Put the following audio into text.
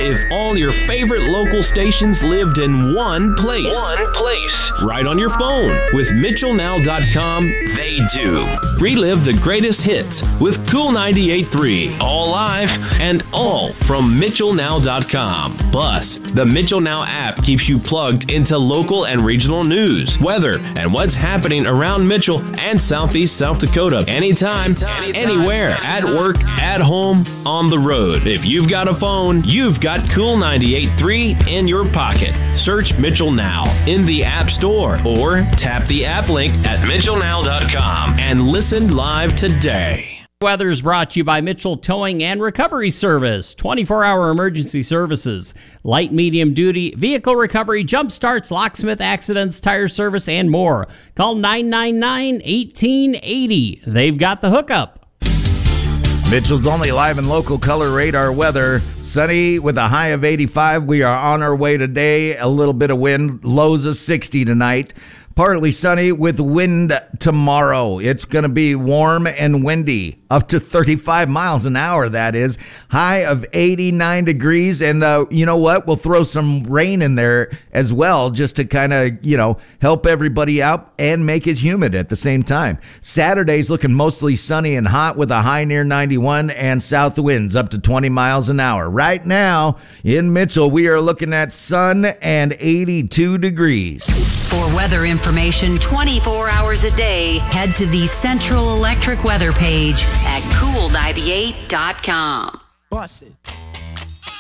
if all your favorite local stations lived in one place. Right on your phone. With MitchellNow.com, they do. Relive the greatest hits with Cool 98.3, all live and all from MitchellNow.com. Plus, the Mitchell Now app keeps you plugged into local and regional news, weather, and what's happening around Mitchell and Southeast South Dakota. Anytime, anywhere, at work, at home, on the road. If you've got a phone, you've got Cool 98.3 in your pocket. Search Mitchell Now in the App Store or tap the app link at MitchellNow.com and listen live today. Weather is brought to you by Mitchell Towing and Recovery Service. 24-hour emergency services, light, medium duty, vehicle recovery, jump starts, locksmith accidents, tire service, and more. Call 999-1880. They've got the hookup. Mitchell's only live and local color radar weather. Sunny with a high of 85. We are on our way today. A little bit of wind. Lows of 60 tonight. Partly sunny with wind tomorrow. It's going to be warm and windy, up to 35 miles an hour, that is. High of 89 degrees. And you know what? We'll throw some rain in there as well, just to kind of, help everybody out and make it humid at the same time. Saturday's looking mostly sunny and hot with a high near 91 and south winds up to 20 miles an hour. Right now in Mitchell, we are looking at sun and 82 degrees. For weather information 24 hours a day, head to the Central Electric weather page at cool98.com. Bust it.